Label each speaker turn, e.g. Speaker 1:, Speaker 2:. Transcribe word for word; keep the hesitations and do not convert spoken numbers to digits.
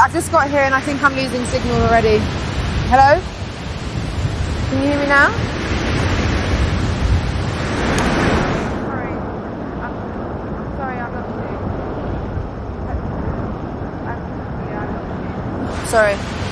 Speaker 1: I've just got here and I think I'm losing signal already. Hello? Can you hear me now? Sorry. I'm, I'm sorry, I'm not you. I, I, yeah, I'm not you. Sorry.